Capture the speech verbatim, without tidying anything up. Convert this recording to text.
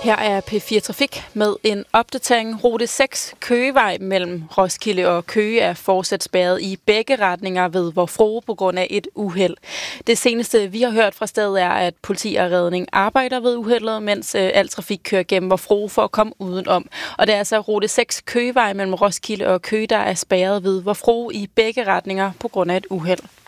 Her er P fire Trafik med en opdatering. Rute seks Køgevej mellem Roskilde og Køge er fortsat spærret i begge retninger ved Vor Frue på grund af et uheld. Det seneste, vi har hørt fra stedet, er, at politi og redning arbejder ved uheldet, mens øh, al trafik kører gennem Vor Frue for at komme udenom. Og det er altså Rute seks Køgevej mellem Roskilde og Køge, der er spærret ved Vor Frue i begge retninger på grund af et uheld.